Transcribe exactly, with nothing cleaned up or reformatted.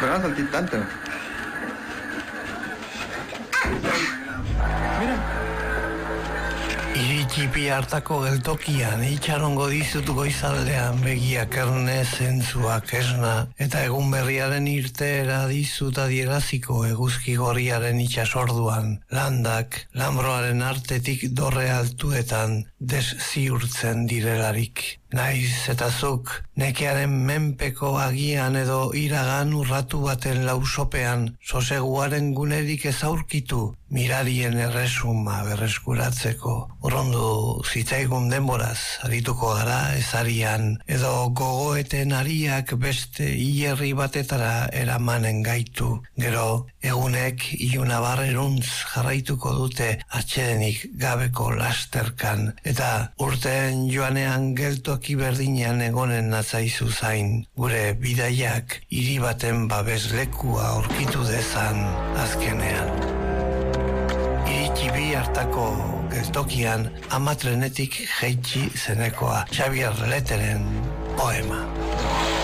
esperaba saltar tanto. Mira. Iritxipi hartako geltokian, itxarongo dizut goizaldean begiak erne zentzuak esna, eta egun berriaren irteera dizut adieraziko eguzki gorriaren itxasorduan, landak, lambroaren artetik dorre altuetan desziurtzen direlarik. Naiz eta zuk, nekearen menpeko agian edo iragan urratu baten lausopean, soseguaren gunerik ez aurkitu, mirarien erresuma berreskuratzeko. Urrondu zitzaigun denboraz, arituko gara ezarian, edo gogoeten ariak beste hierri batetara eramanen gaitu. Gero, egunek ilunabarreruntz jarraituko dute atxedenik gabeko lasterkan, eta urteen joanean geltoki berdinean egonen natzaizu zain, gure bidaiak hiri baten babeslekua aurkitu dezan azkenean. Iritxibi hartako geltokian amatrenetik jeitsi zenekoa, Xabier Leteren poema.